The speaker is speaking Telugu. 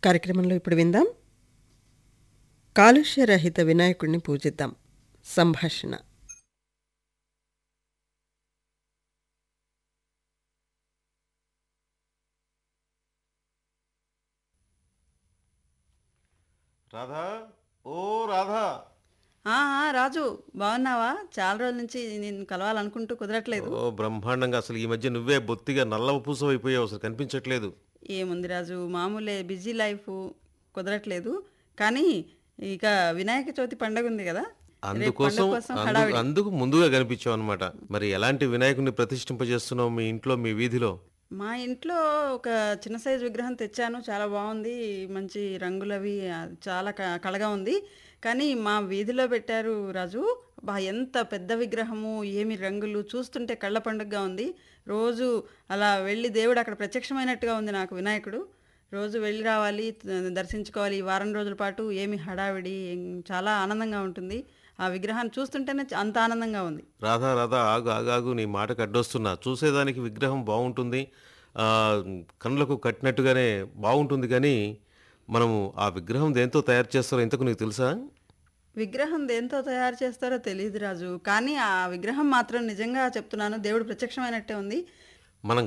కార్యక్రమంలో ఇప్పుడు విందాం. కాలుష్య రహిత వినాయకుడిని పూజిద్దాం సంభాషణ. రాధా, ఓ రాధా. రాజు, బాగున్నావా? చాలా రోజుల నుంచి నేను కలవాలనుకుంటూ కుదరట్లేదు. ఓ బ్రహ్మాండంగా. అసలు ఈ మధ్య నువ్వే బొత్తిగా నల్లవ పూసవ అయిపోయావు, అసలు కనిపించట్లేదు. ఏముంది రాజు, మామూలే, బిజీ లైఫ్, కుదరట్లేదు. కానీ ఇక వినాయక చవితి పండగ ఉంది కదా, రేపు అందుకోసం పండగ కోసం అందుకు హడావిడి. అందుకు ముందుగా కనిపించావు అనమాట. మరి ఎలాంటి వినాయకుడిని ప్రతిష్ఠింపజేస్తున్నావు మీ ఇంట్లో, మీ వీధిలో? మా ఇంట్లో ఒక చిన్న సైజు విగ్రహం తెచ్చాను, చాలా బాగుంది, మంచి రంగులవి, చాలా కళగా ఉంది. కానీ మా వీధిలో పెట్టారు రాజు. ఎంత పెద్ద విగ్రహము, ఏమి రంగులు, చూస్తుంటే కళ్ళ పండుగగా ఉంది. రోజు అలా వెళ్ళి దేవుడు అక్కడ ప్రత్యక్షమైనట్టుగా ఉంది నాకు వినాయకుడు. రోజు వెళ్ళి రావాలి, దర్శించుకోవాలి. ఈ వారం రోజుల పాటు ఏమి హడావిడి, చాలా ఆనందంగా ఉంటుంది. ఆ విగ్రహాన్ని చూస్తుంటేనే అంత ఆనందంగా ఉంది. రాధా రాధా, ఆగు ఆగాగు, నీ మాటకు అడ్డొస్తున్నా. చూసేదానికి విగ్రహం బాగుంటుంది, ఆ, కళ్ళకు కట్టినట్టుగానే బాగుంటుంది. కానీ మనము ఆ విగ్రహం దేంతో తయారు చేస్తారో ఇంతకు నీకు తెలుసా? విగ్రహం దేంతో తయారు చేస్తారో తెలియదు రాజు, కానీ ఆ విగ్రహం మాత్రం నిజంగా చెప్తున్నాను, దేవుడు ప్రత్యక్షమైనట్టే ఉంది.